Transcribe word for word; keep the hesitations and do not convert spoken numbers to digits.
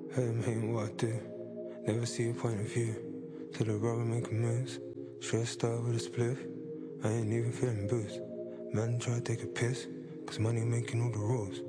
Heard him hating what I do. Never see a point of view. Till the rubber making moves. Stressed out with a spliff. I ain't even feeling boost. Man try to take a piss. Cause money making all the rules.